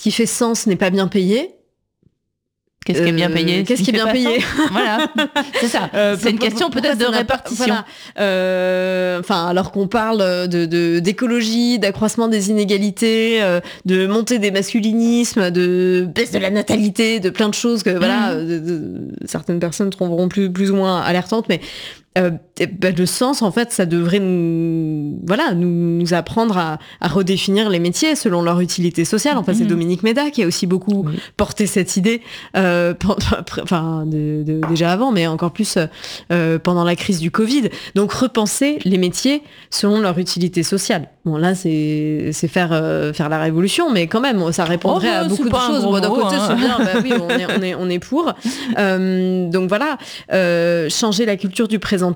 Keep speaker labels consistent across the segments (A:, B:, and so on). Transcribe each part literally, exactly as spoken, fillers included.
A: qui fait sens n'est pas bien payé.
B: Qu'est-ce qui est bien payé?
A: Euh, qu'est-ce qui est bien payé?
B: Voilà, c'est ça. Euh, c'est une question peut-être de répartition. Voilà.
A: Euh, enfin, alors qu'on parle de, de d'écologie, d'accroissement des inégalités, euh, de montée des masculinismes, de baisse de la natalité, de plein de choses que voilà, mmh. de, de, certaines personnes trouveront plus plus ou moins alertantes, mais Euh, bah, le sens, en fait, ça devrait nous, voilà, nous, nous apprendre à, à redéfinir les métiers selon leur utilité sociale. Enfin, mmh. c'est Dominique Méda qui a aussi beaucoup oui. porté cette idée, euh, enfin, de, de, déjà avant, mais encore plus euh, pendant la crise du Covid. Donc, repenser les métiers selon leur utilité sociale. Bon, là, c'est, c'est faire, euh, faire la révolution, mais quand même, ça répondrait oh, bah, à beaucoup de choses. Moi, d'un côté, hein. je suis bien, bah oui, on est, on est, on est pour. Euh, donc voilà, euh, changer la culture du présentéisme.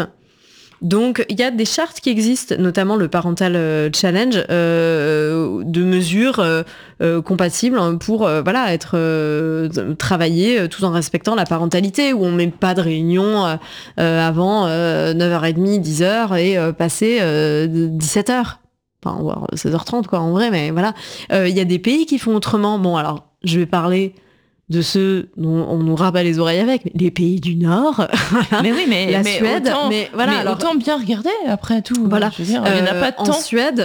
A: Donc, il y a des chartes qui existent, notamment le Parental Challenge, euh, de mesures euh, euh, compatibles pour euh, voilà, être euh, travaillées tout en respectant la parentalité, où on ne met pas de réunion euh, avant euh, neuf heures trente, dix heures et euh, passer euh, dix-sept heures. Enfin, seize heures trente, quoi, en vrai, mais voilà. Il euh, y a des pays qui font autrement. Bon, alors, je vais parler de ceux dont on nous rabat les oreilles avec, les pays du Nord,
B: mais oui, mais
A: la
B: mais
A: Suède,
B: autant,
A: mais voilà,
B: mais
A: alors,
B: autant bien regarder après tout.
A: Voilà,
B: je veux dire, il n'y en a pas de
A: en
B: temps.
A: En Suède,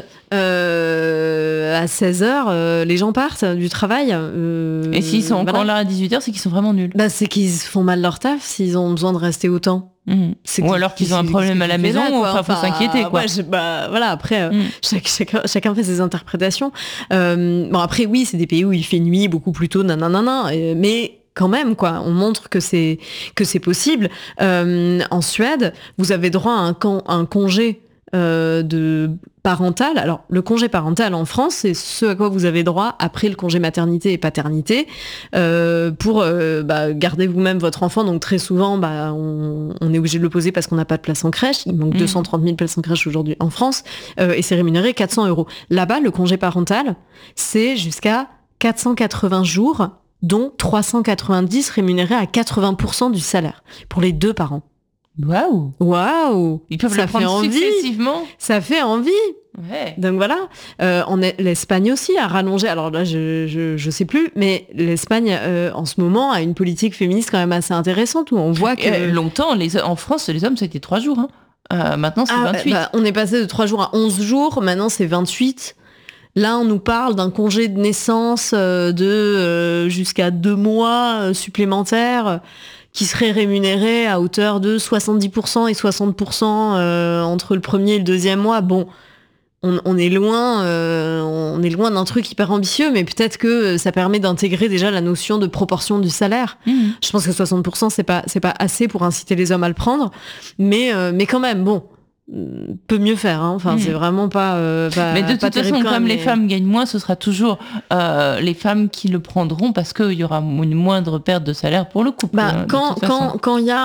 A: euh, à seize heures, euh, les gens partent du travail. Euh,
B: Et s'ils sont
A: voilà.
B: encore là à dix-huit heures, c'est qu'ils sont vraiment nuls.
A: Bah, c'est qu'ils font mal leur taf s'ils ont besoin de rester autant.
B: Mmh. Ou alors qu'ils ont un problème à la maison, ou enfin, faut s'inquiéter, quoi.
A: Ouais, je, bah, voilà, après, euh, mmh. chaque, chacun, chacun fait ses interprétations. Euh, bon, après, oui, c'est des pays où il fait nuit beaucoup plus tôt, nanana, euh, mais quand même, quoi, on montre que c'est, que c'est possible. Euh, en Suède, vous avez droit à un, con, un congé euh, de parental. Alors, le congé parental en France, c'est ce à quoi vous avez droit après le congé maternité et paternité euh, pour euh, bah, garder vous-même votre enfant. Donc, très souvent, bah, on, on est obligé de le poser parce qu'on n'a pas de place en crèche. Il manque mmh. deux cent trente mille places en crèche aujourd'hui en France euh, et c'est rémunéré quatre cents euros. Là-bas, le congé parental, c'est jusqu'à quatre cent quatre-vingts jours, dont trois cent quatre-vingt-dix rémunérés à quatre-vingts pour cent du salaire pour les deux parents.
B: Waouh!
A: Waouh!
B: Ils peuvent
A: ça
B: le prendre
A: envie.
B: successivement.
A: Ça fait envie.
B: Ouais.
A: Donc voilà. Euh, en l'Espagne aussi a rallongé. Alors là, je je, je sais plus, mais l'Espagne euh, en ce moment a une politique féministe quand même assez intéressante où on voit que
B: euh, longtemps, les en France, les hommes c'était trois jours. Hein. Euh, maintenant, c'est ah, vingt-huit.
A: Bah, on est passé de trois jours à onze jours. Maintenant, c'est vingt-huit. Là, on nous parle d'un congé de naissance euh, de euh, jusqu'à deux mois euh, supplémentaires euh, qui serait rémunéré à hauteur de soixante-dix pour cent et soixante pour cent euh, entre le premier et le deuxième mois. Bon, on, on est loin, euh, on est loin d'un truc hyper ambitieux, mais peut-être que ça permet d'intégrer déjà la notion de proportion du salaire. Mmh. Je pense que soixante pour cent c'est pas c'est pas assez pour inciter les hommes à le prendre, mais euh, mais quand même, bon. Peut mieux faire, hein. Enfin, mmh. c'est vraiment pas, euh, pas
B: mais de
A: pas
B: toute façon, comme
A: mais...
B: les femmes gagnent moins, ce sera toujours euh, les femmes qui le prendront parce qu'il y aura une moindre perte de salaire pour le couple.
A: Bah,
B: hein,
A: quand quand quand il y a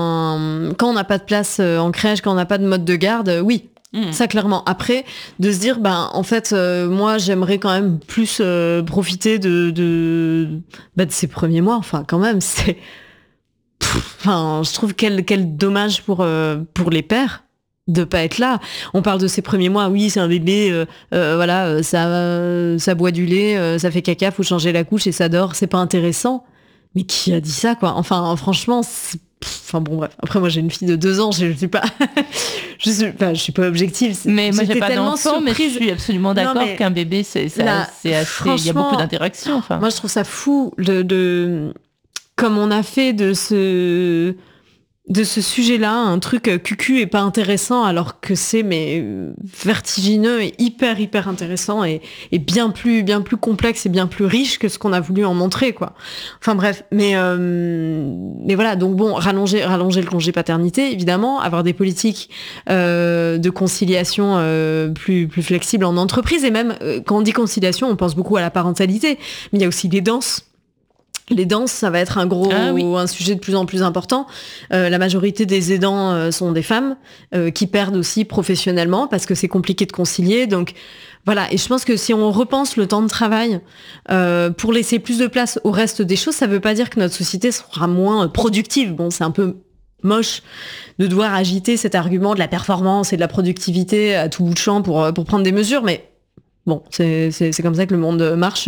A: un quand on n'a pas de place en crèche, quand on n'a pas de mode de garde, oui. Mmh. Ça clairement. Après, de se dire, ben en fait, euh, moi j'aimerais quand même plus euh, profiter de de, bah, de ces premiers mois. Enfin, quand même, c'est. Enfin, je trouve quel quel dommage pour euh, pour les pères de pas être là. On parle de ses premiers mois, oui, c'est un bébé, euh, euh, voilà, ça, euh, ça boit du lait, euh, ça fait caca, faut changer la couche et ça dort, c'est pas intéressant. Mais qui a dit ça, quoi? Enfin, franchement, c'est... enfin bon, bref. Après, moi, j'ai une fille de deux ans, je suis pas, je suis, enfin, je suis pas objective. C'est...
B: Mais moi, j'ai
A: J'étais
B: pas d'enfant, mais je suis absolument d'accord non, mais... qu'un bébé, c'est, ça, là, c'est assez, il y a beaucoup d'interactions. Enfin.
A: Moi, je trouve ça fou de, de, comme on a fait de ce, de ce sujet-là, un truc cucu et pas intéressant, alors que c'est mais vertigineux et hyper hyper intéressant et, et bien plus bien plus complexe et bien plus riche que ce qu'on a voulu en montrer, quoi. Enfin bref, mais euh, mais voilà, donc bon, rallonger rallonger le congé paternité, évidemment, avoir des politiques euh, de conciliation euh, plus plus flexibles en entreprise, et même euh, quand on dit conciliation, on pense beaucoup à la parentalité, mais il y a aussi les danses. Les danses, ça va être un gros, ah, oui. un sujet de plus en plus important. Euh, la majorité des aidants euh, sont des femmes euh, qui perdent aussi professionnellement parce que c'est compliqué de concilier. Donc voilà. Et je pense que si on repense le temps de travail euh, pour laisser plus de place au reste des choses, ça veut pas dire que notre société sera moins productive. Bon, c'est un peu moche de devoir agiter cet argument de la performance et de la productivité à tout bout de champ pour pour prendre des mesures, mais bon, c'est c'est, c'est comme ça que le monde marche.